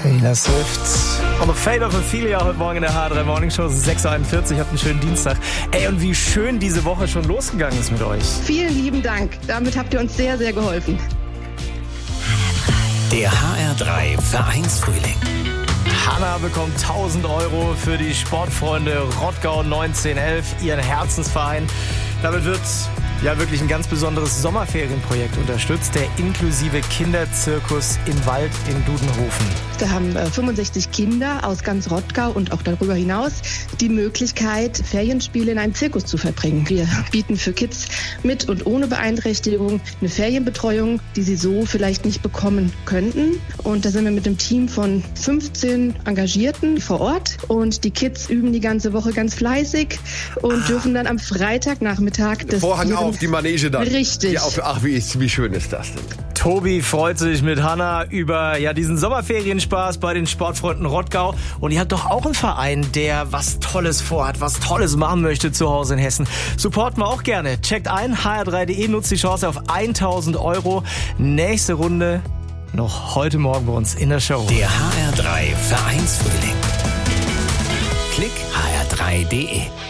Taylor Swift. On the Fate of Ophelia heute Morgen in der H3 Morning Show, 6.41 Uhr, habt einen schönen Dienstag. Ey, und wie schön diese Woche schon losgegangen ist mit euch. Vielen lieben Dank, damit habt ihr uns sehr, sehr geholfen. Der HR3 Vereinsfrühling. Hanna bekommt 1.000 € für die Sportfreunde Rottgau 1911, ihren Herzensverein. Damit wird ja wirklich ein ganz besonderes Sommerferienprojekt unterstützt, der inklusive Kinderzirkus im Wald in Dudenhofen. Da haben 65 Kinder aus ganz Rottgau und auch darüber hinaus die Möglichkeit, Ferienspiele in einem Zirkus zu verbringen. Wir bieten für Kids mit und ohne Beeinträchtigung eine Ferienbetreuung, die sie so vielleicht nicht bekommen könnten. Und da sind wir mit einem Team von 15 Engagierten vor Ort. Und die Kids üben die ganze Woche ganz fleißig und dürfen dann am Freitagnachmittag das Vorhang auf, die Manege dann. Richtig. Ja, ach, wie schön ist das denn? Tobi freut sich mit Hanna über diesen Sommerferienspaß bei den Sportfreunden Rottgau. Und ihr habt doch auch einen Verein, der was Tolles vorhat, was Tolles machen möchte zu Hause in Hessen. Supporten wir auch gerne. Checkt ein, hr3.de, nutzt die Chance auf 1.000 €. Nächste Runde noch heute Morgen bei uns in der Show. Der HR3 Vereinsfrühling. Klick hr3.de.